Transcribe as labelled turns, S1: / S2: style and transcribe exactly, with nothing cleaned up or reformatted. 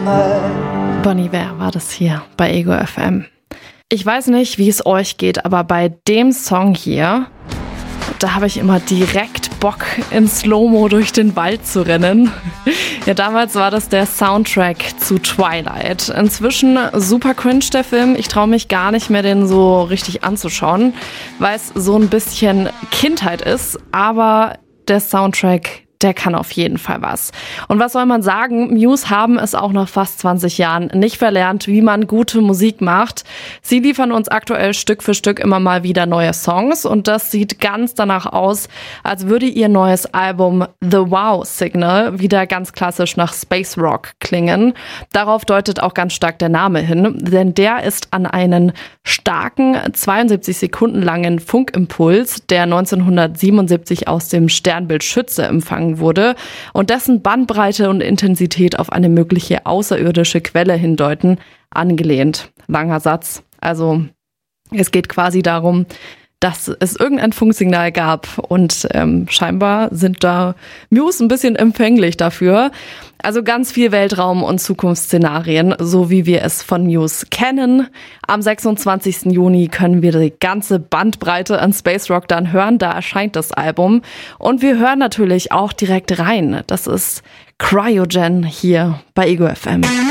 S1: Bon Iver war das hier bei Ego F M. Ich weiß nicht, wie es euch geht, aber bei dem Song hier, da habe ich immer direkt Bock, in Slow-Mo durch den Wald zu rennen. Ja, damals war das der Soundtrack zu Twilight. Inzwischen super cringe, der Film. Ich traue mich gar nicht mehr, den so richtig anzuschauen, weil es so ein bisschen Kindheit ist. Aber der Soundtrack, der kann auf jeden Fall was. Und was soll man sagen? Muse haben es auch nach fast zwanzig Jahren nicht verlernt, wie man gute Musik macht. Sie liefern uns aktuell Stück für Stück immer mal wieder neue Songs und das sieht ganz danach aus, als würde ihr neues Album The Wow Signal wieder ganz klassisch nach Space Rock klingen. Darauf deutet auch ganz stark der Name hin, denn der ist an einen starken, zweiundsiebzig Sekunden langen Funkimpuls, der neunzehnhundertsiebenundsiebzig aus dem Sternbild Schütze empfangen wurde und dessen Bandbreite und Intensität auf eine mögliche außerirdische Quelle hindeuten, angelehnt. Langer Satz. Also es geht quasi darum, dass es irgendein Funksignal gab und ähm, scheinbar sind da Muse ein bisschen empfänglich dafür. Also ganz viel Weltraum- und Zukunftsszenarien, so wie wir es von Muse kennen. Am sechsundzwanzigsten Juni können wir die ganze Bandbreite an Space Rock dann hören, da erscheint das Album. Und wir hören natürlich auch direkt rein. Das ist Cryogen hier bei Ego F M.